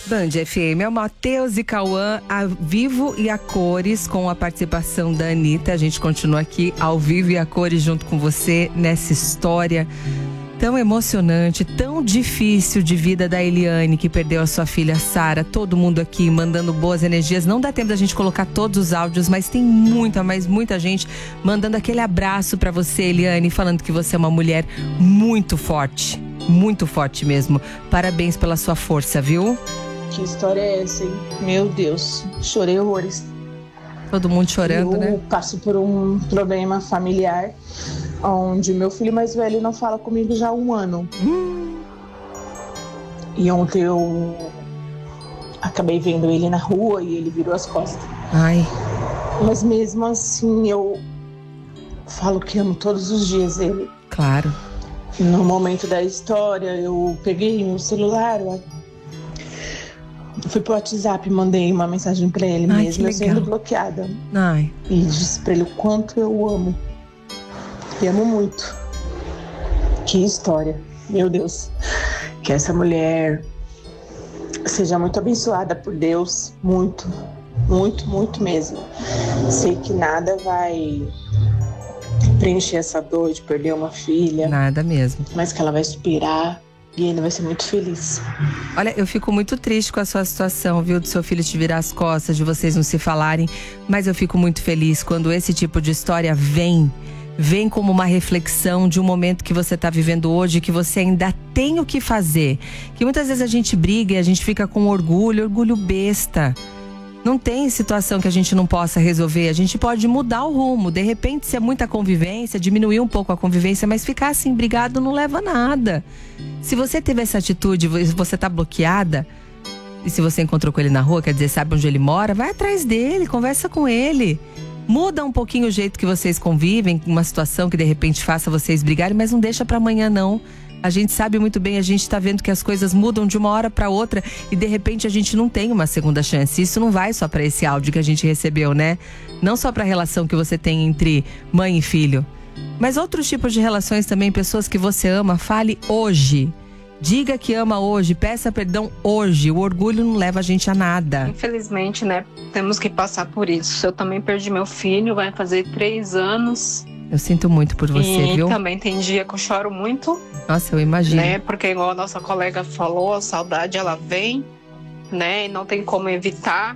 Band FM é o Matheus e Cauã a vivo e a cores, com a participação da Anitta. A gente continua aqui ao vivo e a cores junto com você nessa história tão emocionante, tão difícil de vida da Eliane, que perdeu a sua filha Sara. Todo mundo aqui mandando boas energias. Não dá tempo da gente colocar todos os áudios, mas tem muita gente mandando aquele abraço pra você, Eliane, falando que você é uma mulher muito forte mesmo. Parabéns pela sua força, viu? Que história é essa, hein? Meu Deus, chorei horrores. Todo mundo chorando, né? Eu passo por um problema familiar, onde meu filho mais velho não fala comigo já há 1 ano. E ontem eu acabei vendo ele na rua e ele virou as costas. Ai. Mas mesmo assim, eu falo que amo todos os dias ele. Claro. No momento da história, eu peguei meu celular, fui pro WhatsApp e mandei uma mensagem pra ele. Ai, mesmo eu sendo bloqueada. Ai. E disse pra ele o quanto eu amo. E amo muito. Que história. Meu Deus. Que essa mulher seja muito abençoada por Deus. Muito mesmo. Sei que nada vai preencher essa dor de perder uma filha. Nada mesmo. Mas que ela vai superar. E ele vai ser muito feliz. Olha, eu fico muito triste com a sua situação, viu? Do seu filho te virar as costas, de vocês não se falarem. Mas eu fico muito feliz quando esse tipo de história vem como uma reflexão de um momento que você está vivendo hoje, que você ainda tem o que fazer. Que muitas vezes a gente briga e a gente fica com orgulho besta. Não tem situação que a gente não possa resolver. A gente pode mudar o rumo. De repente, se é muita convivência, diminuir um pouco a convivência, mas ficar assim, brigado, não leva a nada. Se você teve essa atitude, você tá bloqueada, e se você encontrou com ele na rua, quer dizer, sabe onde ele mora, vai atrás dele, conversa com ele. Muda um pouquinho o jeito que vocês convivem, uma situação que de repente faça vocês brigarem, mas não deixa pra amanhã, não. A gente sabe muito bem, a gente tá vendo que as coisas mudam de uma hora pra outra e de repente a gente não tem uma segunda chance. Isso não vai só pra esse áudio que a gente recebeu, né? Não só pra relação que você tem entre mãe e filho, mas outros tipos de relações também, pessoas que você ama. Fale hoje. Diga que ama hoje, peça perdão hoje. O orgulho não leva a gente a nada. Infelizmente, né? Temos que passar por isso. Eu também perdi meu filho, vai fazer 3 anos. Eu sinto muito por você, viu? E também tem dia que eu choro muito. Nossa, eu imagino. Né? Porque igual a nossa colega falou, a saudade ela vem, né? E não tem como evitar.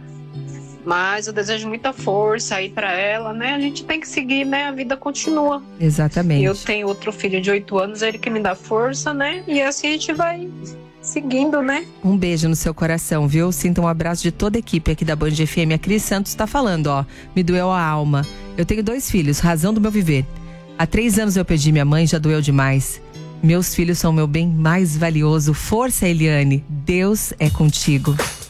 Mas eu desejo muita força aí pra ela, né? A gente tem que seguir, né? A vida continua. Exatamente. Eu tenho outro filho de 8 anos, ele que me dá força, né? E assim a gente vai seguindo, né? Um beijo no seu coração, viu? Sinta um abraço de toda a equipe aqui da Band FM. A Cris Santos tá falando, ó. Me doeu a alma. Eu tenho 2 filhos, razão do meu viver. Há 3 anos eu perdi minha mãe, já doeu demais. Meus filhos são meu bem mais valioso. Força, Eliane. Deus é contigo.